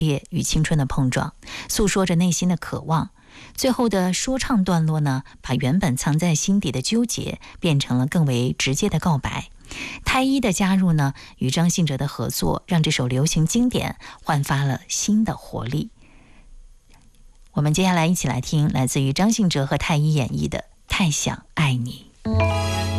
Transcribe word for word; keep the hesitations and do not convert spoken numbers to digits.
烈与青春的碰撞，诉说着内心的渴望。最后的说唱段落呢，把原本藏在心底的纠结变成了更为直接的告白。太一的加入呢，与张信哲的合作，让这首流行经典焕发了新的活力。我们接下来一起来听来自于张信哲和太一演绎的《太想爱你》。